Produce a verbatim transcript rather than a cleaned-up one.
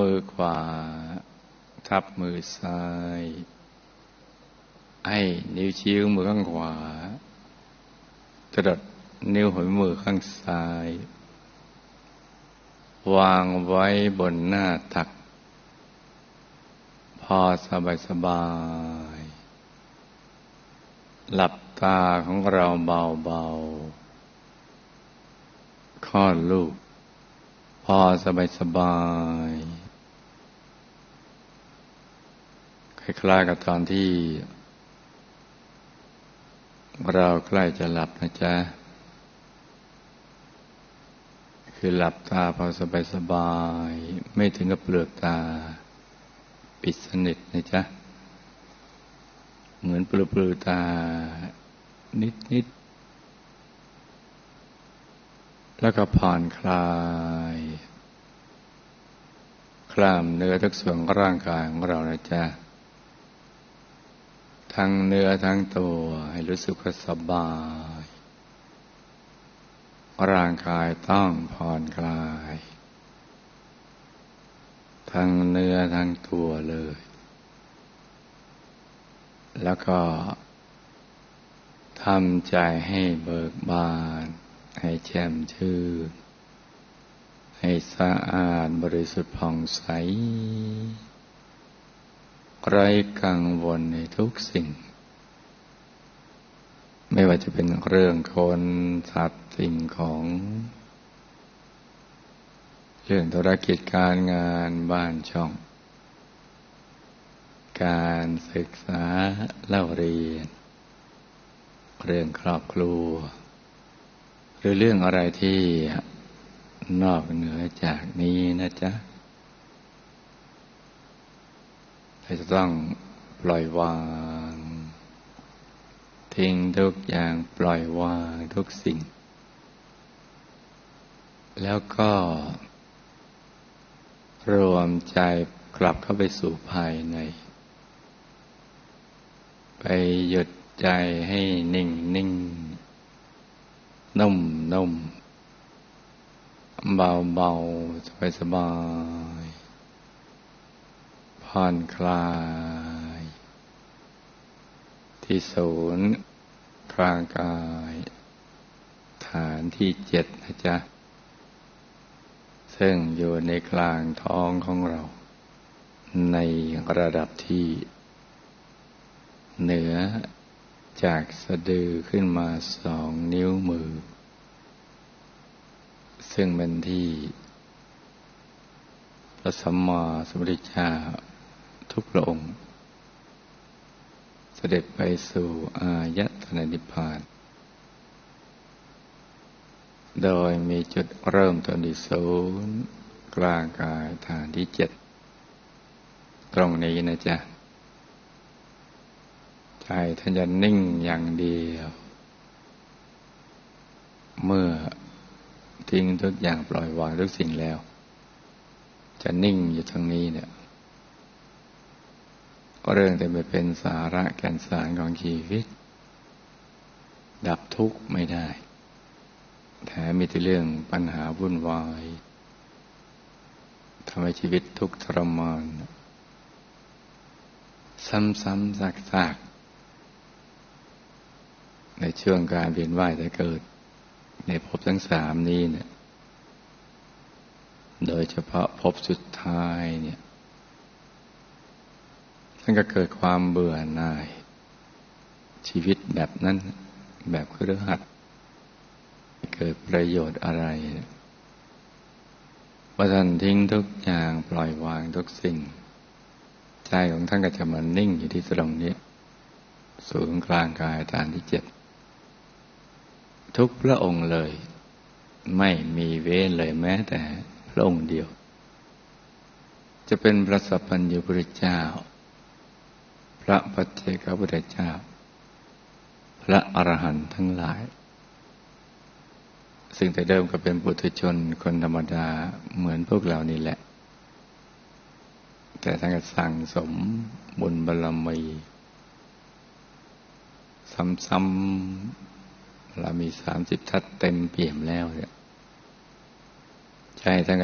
มือขวาทับมือซ้ายให้นิ้วชี้ของมือข้างขวาจรดนิ้วหัวมือข้างซ้ายวางไว้บนหน้าตักพอสบายสบายหลับตาของเราเบาๆคลอดลูกพอสบายสบายคล้ายๆกับตอนที่เราใกล้จะหลับนะจ๊ะคือหลับตาพอสบายสบายไม่ถึงกับเปลือกตาปิดสนิทนะจ๊ะเหมือนปลือๆตานิดๆแล้วก็ผ่อนคลายกล้ามเนื้อทุกส่วนของร่างกายของเรานะจ๊ะทั้งเนื้อทั้งตัวให้รู้สึกว่าสบายร่างกายต้องผ่อนคลายทั้งเนื้อทั้งตัวเลยแล้วก็ทำใจให้เบิกบานให้แจ่มชื่นให้สะอาดบริสุทธิ์ผ่องใสไร้กังวลในทุกสิ่งไม่ว่าจะเป็นเรื่องคนสัตว์สิ่งของเรื่องธุรกิจการงานบ้านช่องการศึกษาเล่าเรียนเรื่องครอบครัวหรือเรื่องอะไรที่นอกเหนือจากนี้นะจ๊ะเราจะต้องปล่อยวางทิ้งทุกอย่างปล่อยวางทุกสิ่งแล้วก็รวมใจกลับเข้าไปสู่ภายในไปหยุดใจให้นิ่งนิ่งนุ่มนุ่มเบาเบาสบายสบายผ่อนคลายที่ศูนย์กลางกายฐานที่เจ็ดนะจ๊ะซึ่งอยู่ในกลางท้องของเราในระดับที่เหนือจากสะดือขึ้นมาสองนิ้วมือซึ่งเป็นที่พระสัมมาสัมพุทธเจ้าทุกพระองค์เสด็จไปสู่อายตนะนิพพานโดยมีจุดเริ่มต้นที่ศูนย์กลางกายฐานที่เจ็ดตรงนี้นะจ๊ะใจท่านจะนิ่งอย่างเดียวเมื่อทิ้งทุกอย่างปล่อยวางทุกสิ่งแล้วจะนิ่งอยู่ทางนี้เนี่ยก็เรื่องแต่ไม่เป็นสาระแก่นสารของชีวิตดับทุกข์ไม่ได้แถมมีแต่เรื่องปัญหาวุ่นวายทำให้ชีวิตทุกข์ทรมานซ้ำๆซากๆในช่วงการเวียนว่ายแต่เกิดในภพทั้งสามนี้เนี่ยโดยเฉพาะภพสุดท้ายเนี่ยท่านก็เกิดความเบื่อหน่ายชีวิตแบบนั้นแบบคฤหัสถ์เกิดประโยชน์อะไรว่าท่านทิ้งทุกอย่างปล่อยวางทุกสิ่งใจของท่านก็จะมานิ่งอยู่ที่ตรงนี้ศูนย์กลางกายฐานที่เจ็ดทุกพระองค์เลยไม่มีเว้นเลยแม้แต่พระองค์เดียวจะเป็นพระสัพพัญญูพุทธเจ้าพระปัจเจกพุทธเจ้าพระอรหันต์ทั้งหลายซึ่งแต่เดิมก็เป็นปุถุชนคนธรรมดาเหมือนพวกเรานี่แหละแต่ท่านก็สั่งสมบุญบารมีซ้ำๆเรามีสามสิบทัศน์เต็มเปี่ยมแล้วเนี่ยใจท่าน